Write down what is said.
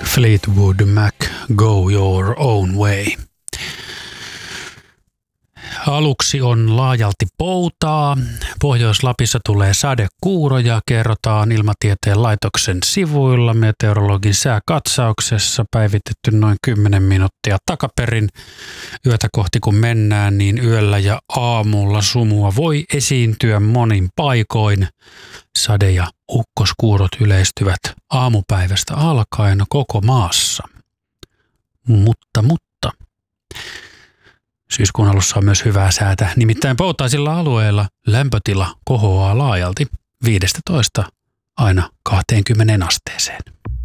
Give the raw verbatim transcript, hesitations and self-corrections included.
Fleetwood Mac, Go Your Own Way. Aluksi on laajalti poutaa. Pohjois-Lapissa tulee sadekuuroja, kerrotaan Ilmatieteen laitoksen sivuilla. Meteorologin sääkatsauksessa päivitetty noin kymmenen minuuttia takaperin. Yötä kohti kun mennään, niin yöllä ja aamulla sumua voi esiintyä monin paikoin. Sade- ja ukkoskuurot yleistyvät aamupäivästä alkaen koko maassa. Mutta, mutta... Syyskuun alussa on myös hyvää säätä, nimittäin poutaisilla alueilla lämpötila kohoaa laajalti viidestätoista aina kahteenkymmeneen asteeseen.